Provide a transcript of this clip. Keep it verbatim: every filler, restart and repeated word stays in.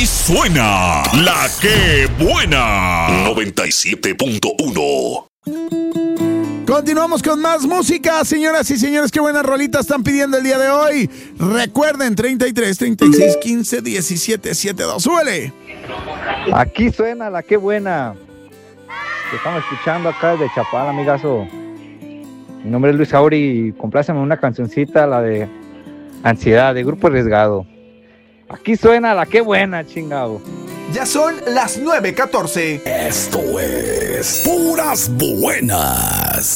Así suena La Que Buena. noventa y siete punto uno. Continuamos con más música, señoras y señores. Qué buenas rolitas están pidiendo el día de hoy. Recuerden, treinta y tres, treinta y seis, quince, diecisiete, setenta y dos. Súbele. Aquí suena La Que Buena. Te estamos escuchando acá desde Chapala, amigazo. Mi nombre es Luis Auri y compláceme una cancioncita, la de Ansiedad, de Grupo Arriesgado. Aquí suena La Que Buena, chingado. Ya son las nueve catorce. Esto es Puras Buenas.